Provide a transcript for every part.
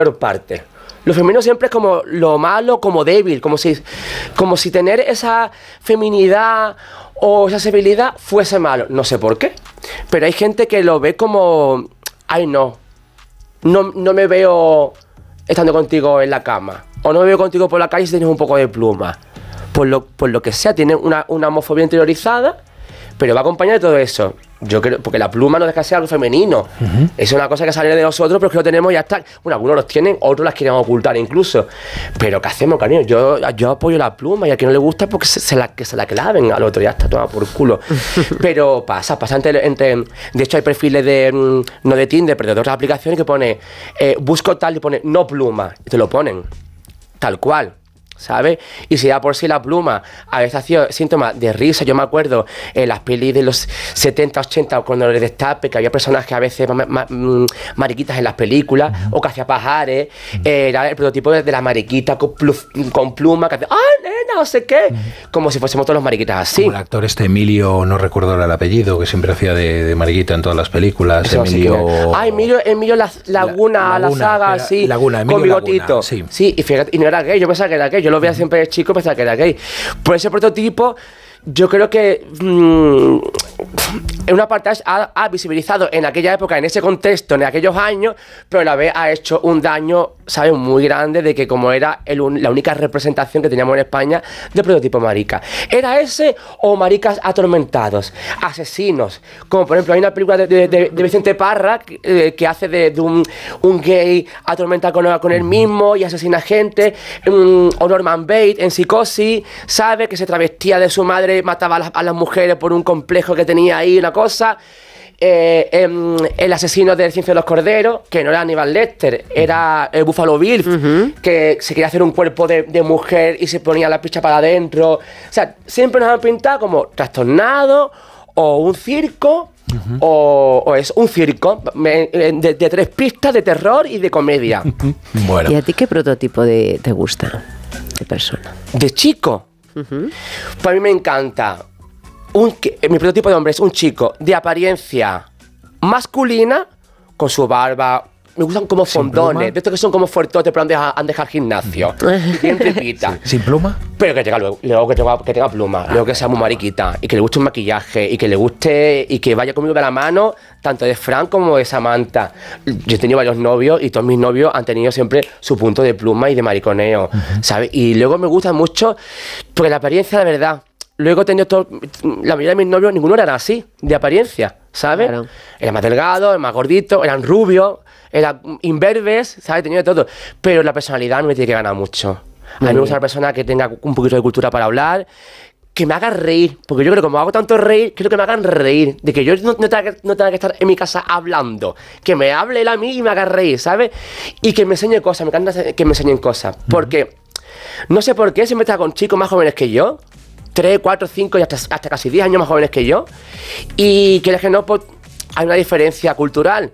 peor parte. Lo femenino siempre es como lo malo, como débil, como si tener esa feminidad o esa sensibilidad fuese malo. No sé por qué, pero hay gente que lo ve como, ay no me veo estando contigo en la cama, o no me veo contigo por la calle si tienes un poco de pluma. Por lo que sea, tiene una homofobia interiorizada, pero va acompañada de todo eso. Yo creo, porque la pluma no deja de ser algo femenino. Es una cosa que sale de nosotros, pero que lo tenemos y ya está. Bueno, algunos los tienen, otros las quieren ocultar incluso. Pero ¿qué hacemos, cariño? Yo apoyo la pluma y a quien no le gusta, porque se la claven al otro, ya está, toma por culo. Pero pasa de hecho, hay perfiles no de Tinder, pero de otras aplicaciones que pone, busco tal y pone no pluma. Y te lo ponen, tal cual. ¿Sabes? Y si ya por sí la pluma a veces hacía síntomas de risa. Yo me acuerdo en las pelis de los 70, 80, cuando el destape, que había personajes a veces mariquitas en las películas, o que hacía pajares, era el prototipo de la mariquita con pluma, que hacía, ¡ah, nena, no sé qué! Como si fuésemos todos los mariquitas así. Como el actor Emilio, no recuerdo el apellido, que siempre hacía de mariquita en todas las películas. Eso Emilio... Emilio Laguna, la saga, así, Laguna, con bigotito. Sí. Sí, y fíjate, y no era gay, yo pensaba que era gay. Yo lo veía siempre de chico, pensaba que era gay. Por ese prototipo, yo creo que en una parte ha visibilizado en aquella época, en ese contexto, en aquellos años, pero a la vez ha hecho un daño, ¿sabes?, muy grande, de que como era la única representación que teníamos en España de prototipo marica. ¿Era ese o maricas atormentados, asesinos? Como por ejemplo hay una película de Vicente Parra que hace de un gay atormentado con él mismo y asesina gente, o Norman Bates en Psicosis, ¿sabe?, que se travestía de su madre, mataba a las mujeres por un complejo que tenía ahí, una cosa. El asesino del Ciencia de los Corderos, que no era Aníbal Lecter, era Buffalo Bill, que se quería hacer un cuerpo de mujer y se ponía la picha para adentro. O sea, siempre nos han pintado como trastornados o un circo. O es un circo de 3 pistas de terror y de comedia. Bueno. ¿Y a ti qué prototipo te gusta de persona? De chico. Pues a mí me encanta. Mi prototipo de hombre es un chico de apariencia masculina, con su barba. Me gustan como fondones, de estos que son como fuertotes, pero han dejado gimnasio. Bien tripita. ¿Sin pluma? Pero que tenga luego que tenga pluma, luego que sea muy mariquita, y que le guste un maquillaje, y que le guste, y que vaya conmigo de la mano, tanto de Fran como de Samantha. Yo he tenido varios novios, y todos mis novios han tenido siempre su punto de pluma y de mariconeo, ¿sabes? Y luego me gusta mucho, porque la apariencia, de verdad. Luego he tenido la mayoría de mis novios, ninguno era así, de apariencia, ¿sabes? Claro. Eran más delgados, más gorditos, eran rubios, eran imberbes, ¿sabes? Tenía de todo. Pero la personalidad me tiene que ganar mucho. A mí me gusta una persona que tenga un poquito de cultura para hablar, que me haga reír, porque yo creo que como hago tanto reír, quiero que me hagan reír, de que yo no tenga que estar en mi casa hablando, que me hable él a mí y me haga reír, ¿sabes? Y que me enseñe cosas, me encanta que me enseñen cosas, porque no sé por qué siempre está con chicos más jóvenes que yo, 3, 4, 5 y hasta casi 10 años más jóvenes que yo, y que no, pues, hay una diferencia cultural,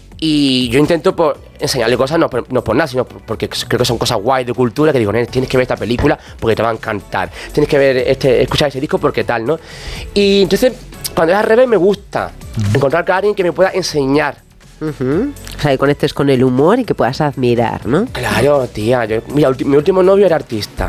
y yo intento enseñarle cosas, no por nada, sino porque creo que son cosas guay de cultura, que digo, tienes que ver esta película porque te va a encantar, tienes que ver escuchar ese disco porque tal, ¿no? Y entonces, cuando es al revés, me gusta encontrar a alguien que me pueda enseñar. O sea, que conectes con el humor y que puedas admirar, ¿no? Claro, tía. Mira, mi último novio era artista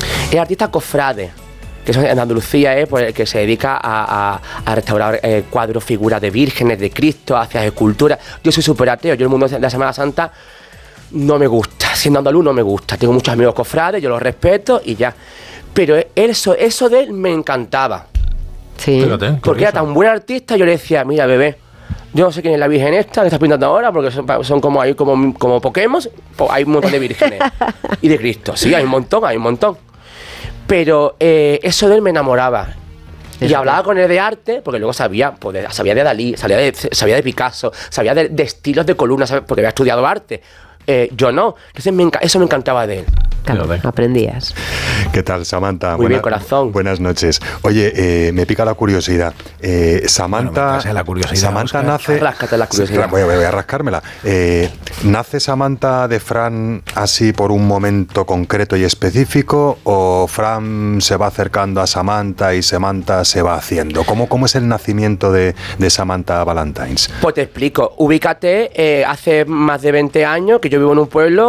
cofrade, que eso en Andalucía es pues, el que se dedica a restaurar cuadros, figuras de vírgenes, de Cristo, hacia esculturas. Yo soy súper ateo, yo el mundo de la Semana Santa no me gusta, siendo andaluz no me gusta. Tengo muchos amigos cofrades, yo los respeto y ya. Pero eso de él me encantaba. Sí. Porque era tan buen artista, yo le decía, mira, bebé, yo no sé quién es la virgen esta que estás pintando ahora, porque son como ahí como Pokémon, hay un montón de vírgenes. Y de Cristo, sí, hay un montón. Pero eso de él me enamoraba. Y hablaba con él de arte, porque luego sabía de Dalí, sabía de Picasso, sabía de estilos de columnas, porque había estudiado arte. Yo no. Entonces eso me encantaba de él. Claro, aprendías. ¿Qué tal, Samantha? Muy bien, corazón. Buenas noches. Oye, me pica la curiosidad. Samantha, bueno, la curiosidad, Samantha Óscar. nace... Ráscate la curiosidad. Voy a rascármela. ¿Nace Samantha de Fran así por un momento concreto y específico o Fran se va acercando a Samantha y Samantha se va haciendo? ¿Cómo es el nacimiento de Samantha Valentines? Pues te explico. Ubícate, hace más de 20 años que yo vivo en un pueblo